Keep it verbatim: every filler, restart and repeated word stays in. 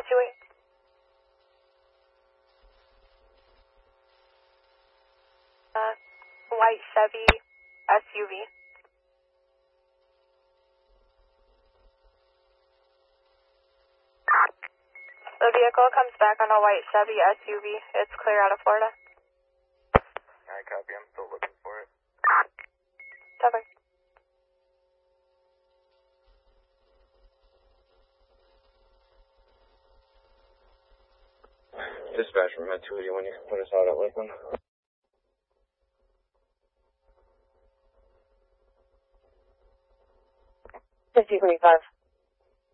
two eight. Uh, white Chevy S U V. The vehicle comes back on a white Chevy S U V. It's clear out of Florida. I copy. I'm still looking for it. Cover. Dispatch from Med two eighty when you can put us out at Lakeland. fifty thirty-five.